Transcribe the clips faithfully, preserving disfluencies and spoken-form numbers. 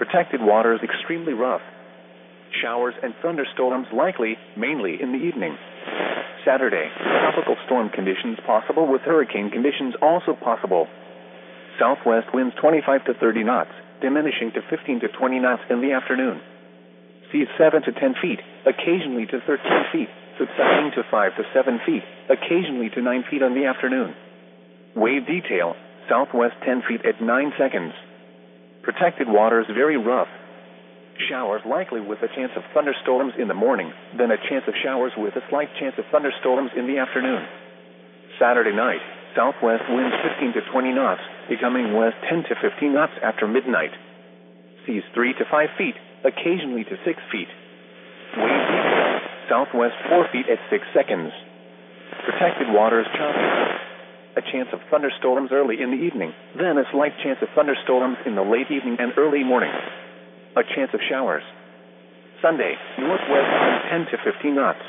Protected waters extremely rough. Showers and thunderstorms likely, mainly in the evening. Saturday, tropical storm conditions possible with hurricane conditions also possible. Southwest winds twenty-five to thirty knots, diminishing to fifteen to twenty knots in the afternoon. Seas seven to ten feet, occasionally to thirteen feet, subsiding to five to seven feet, occasionally to nine feet in the afternoon. Wave detail, southwest ten feet at nine seconds. Protected waters very rough. Showers likely with a chance of thunderstorms in the morning, then a chance of showers with a slight chance of thunderstorms in the afternoon. Saturday night, southwest winds fifteen to twenty knots, becoming west ten to fifteen knots after midnight. Seas three to five feet, occasionally to six feet. Wave detail, southwest four feet at six seconds. Protected waters choppy. A chance of thunderstorms early in the evening, then a slight chance of thunderstorms in the late evening and early morning. A chance of showers. Sunday, northwest winds ten to fifteen knots.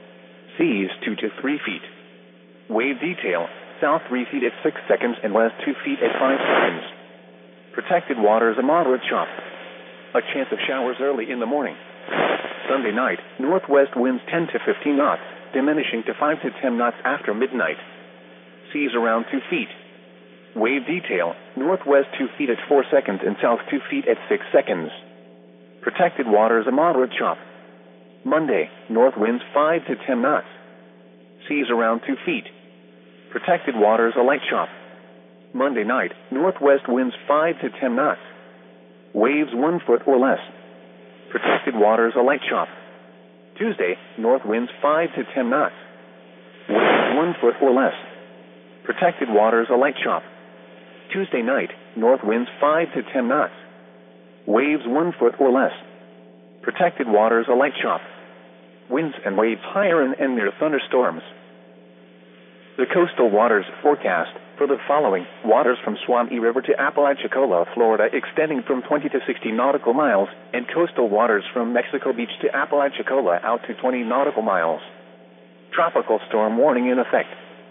Seas two to three feet. Wave detail, south three feet at six seconds and west two feet at five seconds. Protected waters a moderate chop. A chance of showers early in the morning. Sunday night, northwest winds ten to fifteen knots, diminishing to five to ten knots after midnight. Seas around two feet. Wave detail, northwest two feet at four seconds and south two feet at six seconds. Protected waters a moderate chop. Monday, north winds five to ten knots. Seas around two feet. Protected waters a light chop. Monday night, northwest winds five to ten knots. Waves one foot or less. Protected waters a light chop. Tuesday, north winds five to ten knots. Waves one foot or less. Protected waters a light chop. Tuesday night, north winds five to ten knots. Waves one foot or less. Protected waters a light chop. Winds and waves higher and, and near thunderstorms. The coastal waters forecast for the following: waters from Suwannee River to Apalachicola, Florida, extending from twenty to sixty nautical miles, and coastal waters from Mexico Beach to Apalachicola out to twenty nautical miles. Tropical storm warning in effect.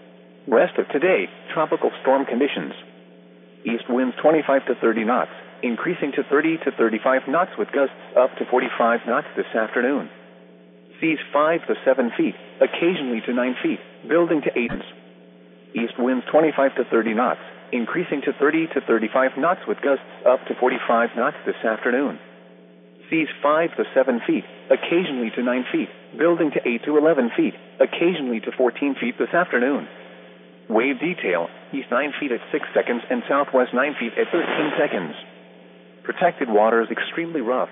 Rest of today, tropical storm conditions. East winds twenty-five to thirty knots, increasing to thirty to thirty-five knots with gusts up to forty-five knots this afternoon. Seas five to seven feet, occasionally to nine feet, building to eight. East winds twenty-five to thirty knots, increasing to thirty to thirty-five knots with gusts up to forty-five knots this afternoon. Seas five to seven feet, occasionally to nine feet, building to eight to eleven feet, occasionally to fourteen feet this afternoon. Wave detail, east nine feet at six seconds and southwest nine feet at thirteen seconds. Protected waters extremely rough.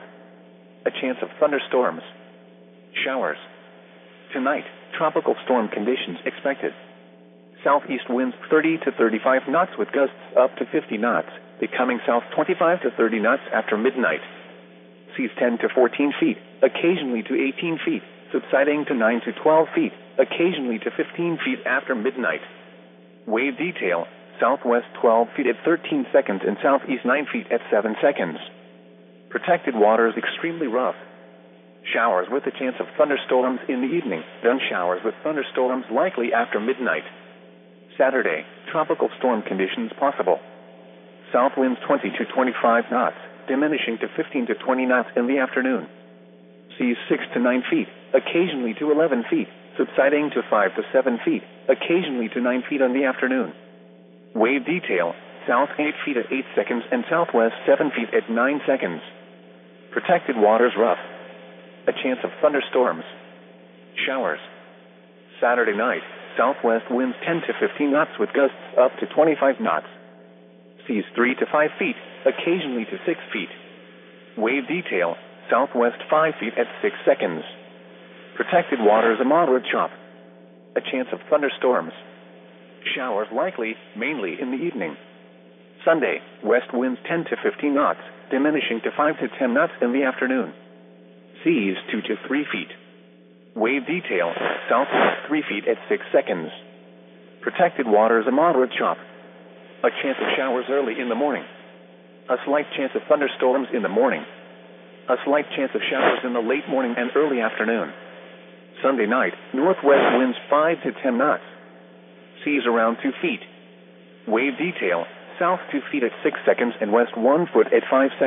A chance of thunderstorms. Showers. Tonight, tropical storm conditions expected. Southeast winds thirty to thirty-five knots with gusts up to fifty knots, becoming south twenty-five to thirty knots after midnight. Seas ten to fourteen feet, occasionally to eighteen feet, subsiding to nine to twelve feet, occasionally to fifteen feet after midnight. Wave detail, southwest twelve feet at thirteen seconds and southeast nine feet at seven seconds. Protected waters extremely rough. Showers with a chance of thunderstorms in the evening, then showers with thunderstorms likely after midnight. Saturday, tropical storm conditions possible. South winds twenty to twenty-five knots, diminishing to fifteen to twenty knots in the afternoon. Seas six to nine feet, occasionally to eleven feet, subsiding to five to seven feet, occasionally to nine feet in the afternoon. Wave detail, south eight feet at eight seconds and southwest seven feet at nine seconds. Protected waters rough. A chance of thunderstorms. Showers. Saturday night, southwest winds ten to fifteen knots with gusts up to twenty-five knots. Seas three to five feet, occasionally to six feet. Wave detail, southwest five feet at six seconds. Protected waters a moderate chop. A chance of thunderstorms. Showers likely, mainly in the evening. Sunday, west winds ten to fifteen knots, diminishing to five to ten knots in the afternoon. Seas two to three feet. Wave detail, southwest three feet at six seconds. Protected waters a moderate chop. A chance of showers early in the morning. A slight chance of thunderstorms in the morning. A slight chance of showers in the late morning and early afternoon. Sunday night, northwest winds five to ten knots. Seas around two feet. Wave detail, south two feet at six seconds and west one foot at five seconds.